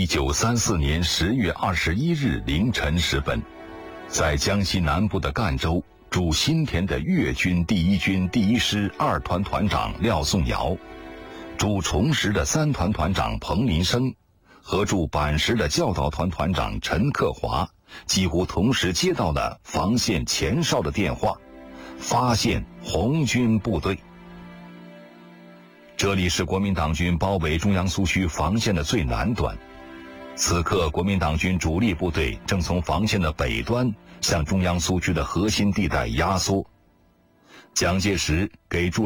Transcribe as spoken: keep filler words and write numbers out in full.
九三四年十月二十一日凌晨时分，在江西南部的赣州驻新田的粤军第一军第一师二团团长廖颂尧，驻崇实的三团团长彭林生和驻板石的教导团团长陈克华几乎同时接到了防线前哨的电话，发现红军部队。这里是国民党军包围中央苏区防线的最南端，此刻国民党军主力部队正从防线的北端向中央苏区的核心地带压缩。蒋介石给驻